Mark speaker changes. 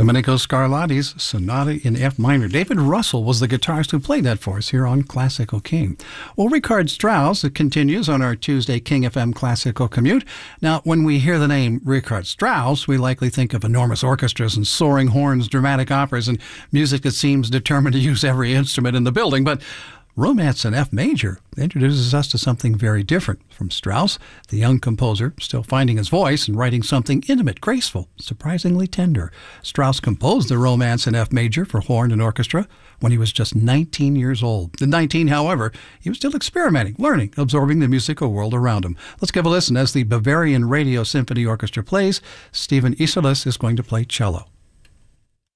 Speaker 1: Domenico Scarlatti's Sonata in F minor. David Russell was the guitarist who played that for us here on Classical King. Well, Richard Strauss, it continues on our Tuesday King FM Classical Commute. Now, when we hear the name Richard Strauss, we likely think of enormous orchestras and soaring horns, dramatic operas, and music that seems determined to use every instrument in the building. But Romance in F Major introduces us to something very different. From Strauss, the young composer, still finding his voice and writing something intimate, graceful, surprisingly tender. Strauss composed the Romance in F Major for horn and orchestra when he was just 19 years old. At 19, however, he was still experimenting, learning, absorbing the musical world around him. Let's give a listen as the Bavarian Radio Symphony Orchestra plays. Stephen Isolis is going to play cello.